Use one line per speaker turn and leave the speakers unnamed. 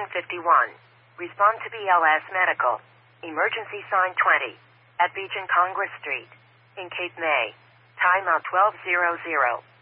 1051. Respond to BLS Medical. Emergency sign 20. At Beach and Congress Street. In Cape May. Timeout 1200.